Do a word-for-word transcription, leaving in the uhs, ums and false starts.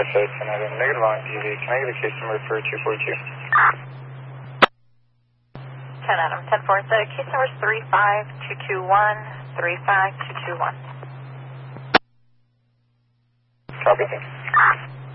Northwest, ten Adam, negative on T V. Can I get a case number for two four two? ten Adam, ten four, the case number is three five two two one, three five two two one. Copy, thank you.